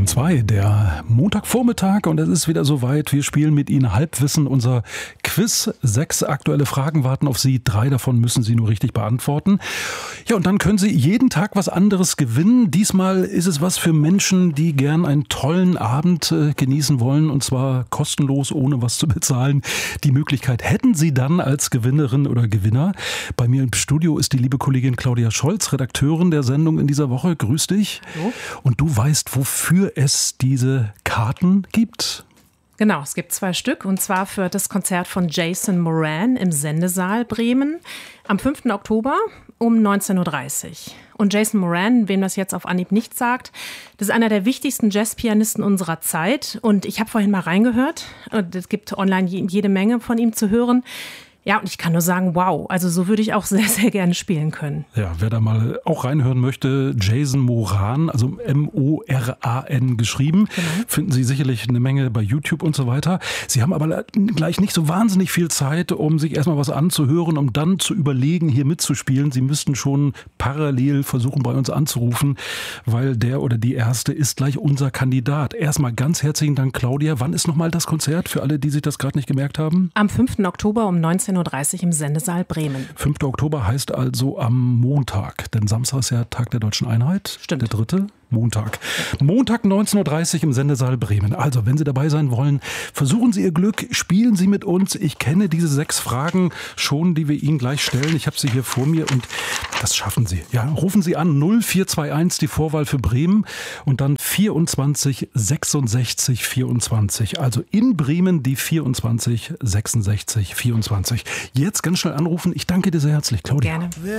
2, der Montagvormittag und es ist wieder soweit. Wir spielen mit Ihnen Halbwissen, unser Quiz. 6 aktuelle Fragen warten auf Sie. 3 davon müssen Sie nur richtig beantworten. Ja, und dann können Sie jeden Tag was anderes gewinnen. Diesmal ist es was für Menschen, die gern einen tollen Abend genießen wollen und zwar kostenlos, ohne was zu bezahlen. Die Möglichkeit hätten Sie dann als Gewinnerin oder Gewinner. Bei mir im Studio ist die liebe Kollegin Claudia Scholz, Redakteurin der Sendung in dieser Woche. Grüß dich. Hallo. Und du weißt, wofür es diese Karten gibt? Genau, es gibt 2 Stück und zwar für das Konzert von Jason Moran im Sendesaal Bremen am 5. Oktober um 19.30 Uhr. Und Jason Moran, wem das jetzt auf Anhieb nicht sagt, das ist einer der wichtigsten Jazzpianisten unserer Zeit. Und ich habe vorhin mal reingehört und es gibt online jede Menge von ihm zu hören. Ja, und ich kann nur sagen, wow, also so würde ich auch sehr, sehr gerne spielen können. Ja, wer da mal auch reinhören möchte, Jason Moran, also M-O-R-A-N geschrieben, finden Sie sicherlich eine Menge bei YouTube und so weiter. Sie haben aber gleich nicht so wahnsinnig viel Zeit, um sich erstmal was anzuhören, um dann zu überlegen, hier mitzuspielen. Sie müssten schon parallel versuchen, bei uns anzurufen, weil der oder die Erste ist gleich unser Kandidat. Erstmal ganz herzlichen Dank, Claudia. Wann ist nochmal das Konzert für alle, die sich das gerade nicht gemerkt haben? Am 5. Oktober um 19.30 Uhr im Sendesaal Bremen. 5. Oktober heißt also am Montag, denn Samstag ist ja Tag der Deutschen Einheit. Stimmt. Der 3. Montag. Montag 19.30 Uhr im Sendesaal Bremen. Also, wenn Sie dabei sein wollen, versuchen Sie Ihr Glück, spielen Sie mit uns. Ich kenne diese 6 Fragen schon, die wir Ihnen gleich stellen. Ich habe sie hier vor mir und das schaffen Sie. Ja, rufen Sie an 0421, die Vorwahl für Bremen und dann 24 66 24. Also in Bremen die 24 66 24. Jetzt ganz schnell anrufen. Ich danke dir sehr herzlich, Claudia. Gerne.